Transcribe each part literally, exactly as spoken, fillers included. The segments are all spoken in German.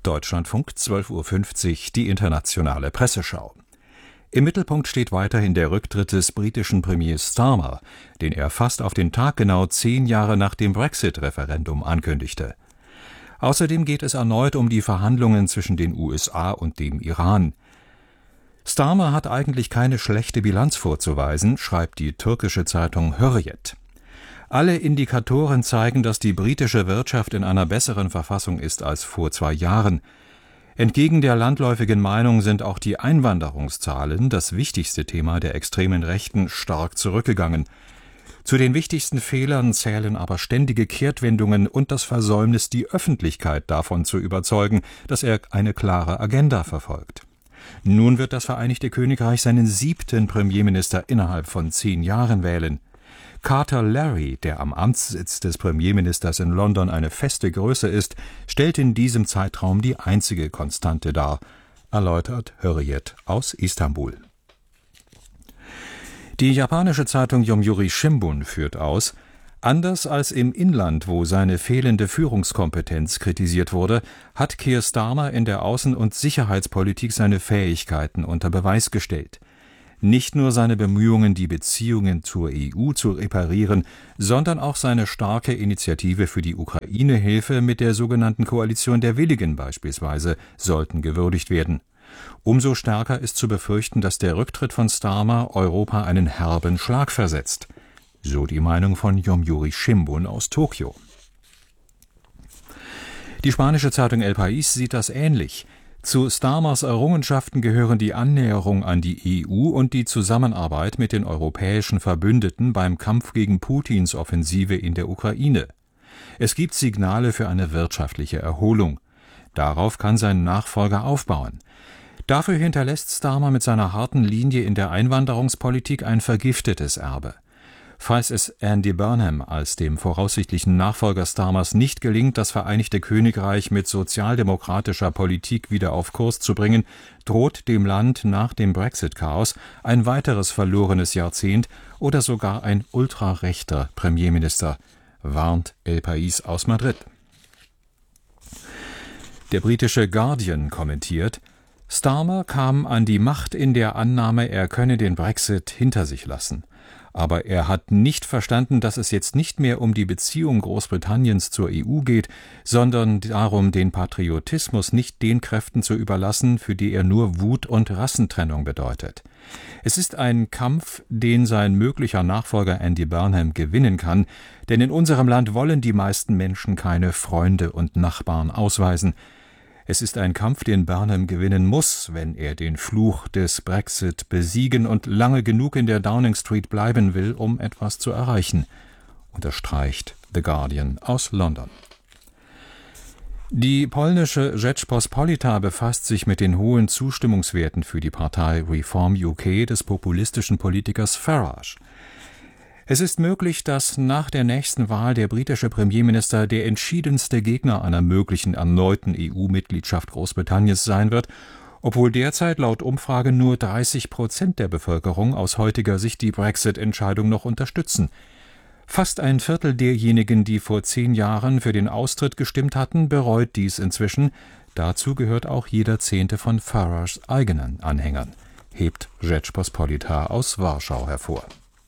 Deutschlandfunk zwölf Uhr fünfzig, die internationale Presseschau. Im Mittelpunkt steht weiterhin der Rücktritt des britischen Premiers Starmer, den er fast auf den Tag genau zehn Jahre nach dem Brexit-Referendum ankündigte. Außerdem geht es erneut um die Verhandlungen zwischen den U S A und dem Iran. Starmer hat eigentlich keine schlechte Bilanz vorzuweisen, schreibt die türkische Zeitung Hürriyet. Alle Indikatoren zeigen, dass die britische Wirtschaft in einer besseren Verfassung ist als vor zwei Jahren. Entgegen der landläufigen Meinung sind auch die Einwanderungszahlen, das wichtigste Thema der extremen Rechten, stark zurückgegangen. Zu den wichtigsten Fehlern zählen aber ständige Kehrtwendungen und das Versäumnis, die Öffentlichkeit davon zu überzeugen, dass er eine klare Agenda verfolgt. Nun wird das Vereinigte Königreich seinen siebten Premierminister innerhalb von zehn Jahren wählen. Carter Larry, der am Amtssitz des Premierministers in London eine feste Größe ist, stellt in diesem Zeitraum die einzige Konstante dar, erläutert Hürriyet aus Istanbul. Die japanische Zeitung Yomiuri Shimbun führt aus: Anders als im Inland, wo seine fehlende Führungskompetenz kritisiert wurde, hat Keir Starmer in der Außen- und Sicherheitspolitik seine Fähigkeiten unter Beweis gestellt. Nicht nur seine Bemühungen, die Beziehungen zur E U zu reparieren, sondern auch seine starke Initiative für die Ukraine-Hilfe mit der sogenannten Koalition der Willigen beispielsweise sollten gewürdigt werden. Umso stärker ist zu befürchten, dass der Rücktritt von Starmer Europa einen herben Schlag versetzt. So die Meinung von Yomiuri Shimbun aus Tokio. Die spanische Zeitung El País sieht das ähnlich. Zu Starmers Errungenschaften gehören die Annäherung an die E U und die Zusammenarbeit mit den europäischen Verbündeten beim Kampf gegen Putins Offensive in der Ukraine. Es gibt Signale für eine wirtschaftliche Erholung. Darauf kann sein Nachfolger aufbauen. Dafür hinterlässt Starmer mit seiner harten Linie in der Einwanderungspolitik ein vergiftetes Erbe. Falls es Andy Burnham als dem voraussichtlichen Nachfolger Starmers nicht gelingt, das Vereinigte Königreich mit sozialdemokratischer Politik wieder auf Kurs zu bringen, droht dem Land nach dem Brexit-Chaos ein weiteres verlorenes Jahrzehnt oder sogar ein ultrarechter Premierminister, warnt El País aus Madrid. Der britische Guardian kommentiert: Starmer kam an die Macht in der Annahme, er könne den Brexit hinter sich lassen. Aber er hat nicht verstanden, dass es jetzt nicht mehr um die Beziehung Großbritanniens zur E U geht, sondern darum, den Patriotismus nicht den Kräften zu überlassen, für die er nur Wut und Rassentrennung bedeutet. Es ist ein Kampf, den sein möglicher Nachfolger Andy Burnham gewinnen kann, denn in unserem Land wollen die meisten Menschen keine Freunde und Nachbarn ausweisen. Es ist ein Kampf, den Burnham gewinnen muss, wenn er den Fluch des Brexit besiegen und lange genug in der Downing Street bleiben will, um etwas zu erreichen, unterstreicht The Guardian aus London. Die polnische Rzeczpospolita befasst sich mit den hohen Zustimmungswerten für die Partei Reform U K des populistischen Politikers Farage. Es ist möglich, dass nach der nächsten Wahl der britische Premierminister der entschiedenste Gegner einer möglichen erneuten E U-Mitgliedschaft Großbritanniens sein wird, obwohl derzeit laut Umfrage nur dreißig Prozent der Bevölkerung aus heutiger Sicht die Brexit-Entscheidung noch unterstützen. Fast ein Viertel derjenigen, die vor zehn Jahren für den Austritt gestimmt hatten, bereut dies inzwischen. Dazu gehört auch jeder Zehnte von Farages eigenen Anhängern, hebt Rzeczpospolita aus Warschau hervor.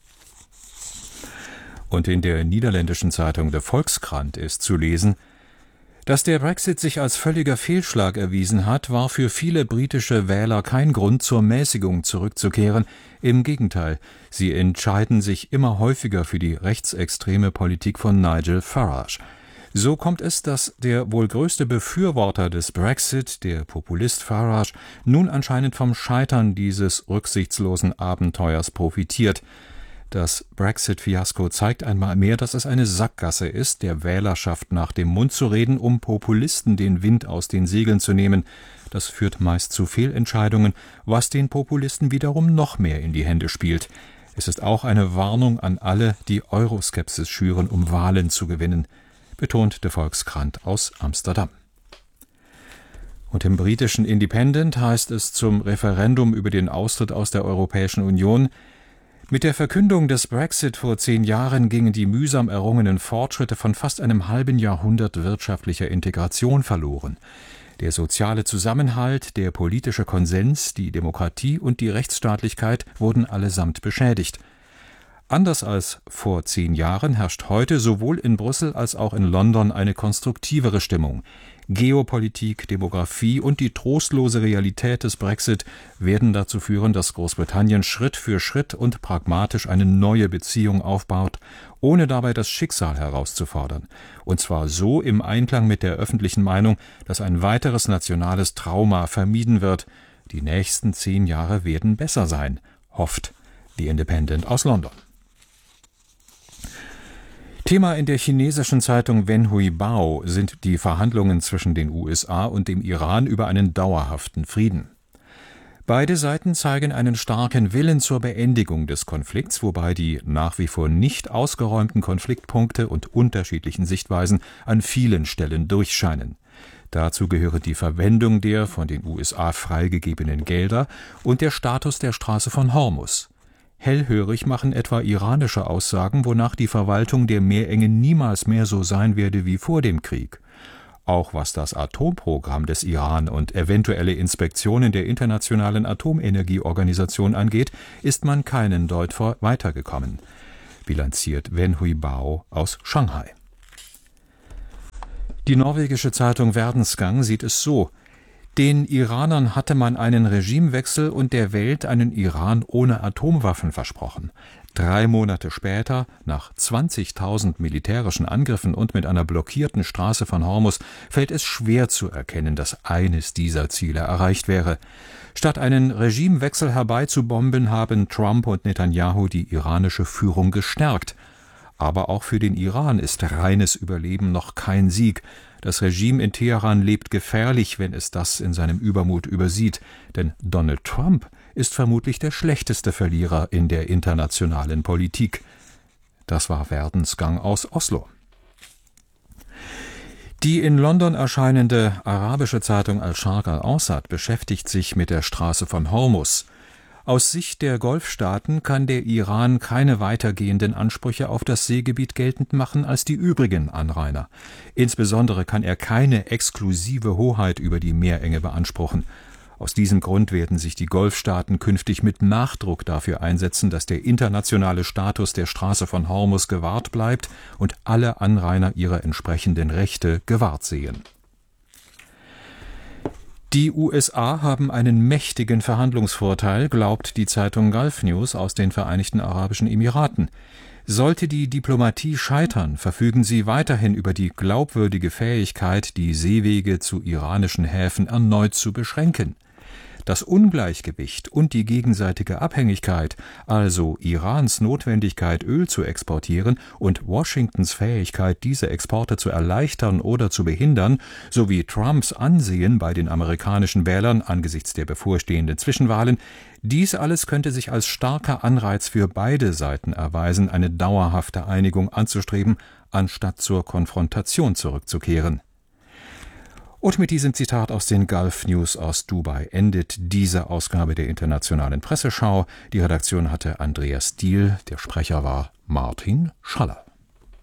Und in der niederländischen Zeitung De Volkskrant ist zu lesen: Dass der Brexit sich als völliger Fehlschlag erwiesen hat, war für viele britische Wähler kein Grund, zur Mäßigung zurückzukehren. Im Gegenteil, sie entscheiden sich immer häufiger für die rechtsextreme Politik von Nigel Farage. So kommt es, dass der wohl größte Befürworter des Brexit, der Populist Farage, nun anscheinend vom Scheitern dieses rücksichtslosen Abenteuers profitiert. Das Brexit-Fiasko zeigt einmal mehr, dass es eine Sackgasse ist, der Wählerschaft nach dem Mund zu reden, um Populisten den Wind aus den Segeln zu nehmen. Das führt meist zu Fehlentscheidungen, was den Populisten wiederum noch mehr in die Hände spielt. Es ist auch eine Warnung an alle, die Euroskepsis schüren, um Wahlen zu gewinnen, betont De Volkskrant aus Amsterdam. Und im britischen Independent heißt es zum Referendum über den Austritt aus der Europäischen Union: Mit der Verkündung des Brexit vor zehn Jahren gingen die mühsam errungenen Fortschritte von fast einem halben Jahrhundert wirtschaftlicher Integration verloren. Der soziale Zusammenhalt, der politische Konsens, die Demokratie und die Rechtsstaatlichkeit wurden allesamt beschädigt. Anders als vor zehn Jahren herrscht heute sowohl in Brüssel als auch in London eine konstruktivere Stimmung. Geopolitik, Demografie und die trostlose Realität des Brexit werden dazu führen, dass Großbritannien Schritt für Schritt und pragmatisch eine neue Beziehung aufbaut, ohne dabei das Schicksal herauszufordern. Und zwar so im Einklang mit der öffentlichen Meinung, dass ein weiteres nationales Trauma vermieden wird. Die nächsten zehn Jahre werden besser sein, hofft The Independent aus London. Thema in der chinesischen Zeitung Wenhui Bao sind die Verhandlungen zwischen den U S A und dem Iran über einen dauerhaften Frieden. Beide Seiten zeigen einen starken Willen zur Beendigung des Konflikts, wobei die nach wie vor nicht ausgeräumten Konfliktpunkte und unterschiedlichen Sichtweisen an vielen Stellen durchscheinen. Dazu gehören die Verwendung der von den U S A freigegebenen Gelder und der Status der Straße von Hormuz. Hellhörig machen etwa iranische Aussagen, wonach die Verwaltung der Meerenge niemals mehr so sein werde wie vor dem Krieg. Auch was das Atomprogramm des Iran und eventuelle Inspektionen der Internationalen Atomenergieorganisation angeht, ist man keinen Deut weitergekommen, bilanziert Wenhui Bao aus Shanghai. Die norwegische Zeitung Verdensgang sieht es so: Den Iranern hatte man einen Regimewechsel und der Welt einen Iran ohne Atomwaffen versprochen. Drei Monate später, nach zwanzigtausend militärischen Angriffen und mit einer blockierten Straße von Hormuz, fällt es schwer zu erkennen, dass eines dieser Ziele erreicht wäre. Statt einen Regimewechsel herbeizubomben, haben Trump und Netanyahu die iranische Führung gestärkt. Aber auch für den Iran ist reines Überleben noch kein Sieg. Das Regime in Teheran lebt gefährlich, wenn es das in seinem Übermut übersieht. Denn Donald Trump ist vermutlich der schlechteste Verlierer in der internationalen Politik. Das war Verdensgang aus Oslo. Die in London erscheinende arabische Zeitung Al-Sharq Al-Awsat beschäftigt sich mit der Straße von Hormuz. Aus Sicht der Golfstaaten kann der Iran keine weitergehenden Ansprüche auf das Seegebiet geltend machen als die übrigen Anrainer. Insbesondere kann er keine exklusive Hoheit über die Meerenge beanspruchen. Aus diesem Grund werden sich die Golfstaaten künftig mit Nachdruck dafür einsetzen, dass der internationale Status der Straße von Hormuz gewahrt bleibt und alle Anrainer ihre entsprechenden Rechte gewahrt sehen. Die U S A haben einen mächtigen Verhandlungsvorteil, glaubt die Zeitung Gulf News aus den Vereinigten Arabischen Emiraten. Sollte die Diplomatie scheitern, verfügen sie weiterhin über die glaubwürdige Fähigkeit, die Seewege zu iranischen Häfen erneut zu beschränken. Das Ungleichgewicht und die gegenseitige Abhängigkeit, also Irans Notwendigkeit, Öl zu exportieren und Washingtons Fähigkeit, diese Exporte zu erleichtern oder zu behindern, sowie Trumps Ansehen bei den amerikanischen Wählern angesichts der bevorstehenden Zwischenwahlen, dies alles könnte sich als starker Anreiz für beide Seiten erweisen, eine dauerhafte Einigung anzustreben, anstatt zur Konfrontation zurückzukehren. Und mit diesem Zitat aus den Gulf News aus Dubai endet diese Ausgabe der Internationalen Presseschau. Die Redaktion hatte Andreas Diehl, der Sprecher war Martin Schaller.